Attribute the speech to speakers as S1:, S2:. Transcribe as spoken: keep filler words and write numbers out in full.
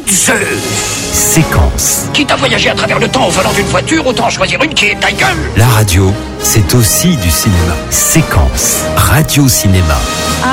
S1: de Zeus.
S2: Séquence.
S1: Quitte à voyager à travers le temps au volant d'une voiture, autant choisir une qui est ta gueule.
S2: La radio, c'est aussi du cinéma. Séquence. Radio-cinéma.